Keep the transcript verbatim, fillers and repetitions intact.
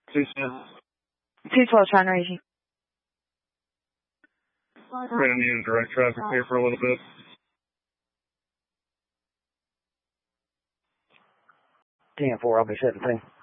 two ten. two twelve, trying to raise you. We're going to need to direct traffic here for a little bit. ten four, I'll be seventeen.